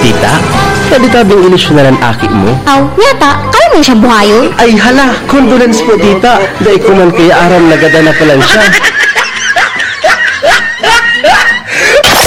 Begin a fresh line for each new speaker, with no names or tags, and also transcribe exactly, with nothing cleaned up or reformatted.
Tita, pwede tabing ilusyonan ang aki mo?
Aw, yata, kaya mo siya buhayon?
Ay hala, condolence po tita. Dahil ko man kaya aram nagada na pala siya.